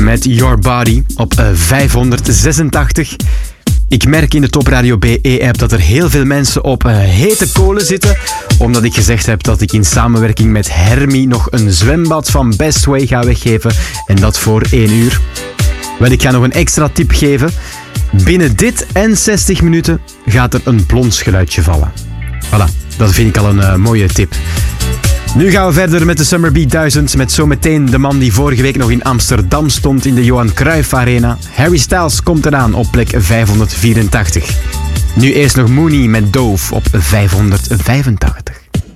met Your Body op 586. Ik merk in de Top Radio BE-app dat er heel veel mensen op hete kolen zitten, omdat ik gezegd heb dat ik in samenwerking met Hermie nog een zwembad van Best Way ga weggeven en dat voor 1 uur. Wel, ik ga nog een extra tip geven. Binnen dit en 60 minuten gaat er een plonsgeluidje vallen. Voilà, dat vind ik al een mooie tip. Nu gaan we verder met de Summer Beat 1000 met zometeen de man die vorige week nog in Amsterdam stond in de Johan Cruijff Arena. Harry Styles komt eraan op plek 584. Nu eerst nog Mooney met Dove op 585.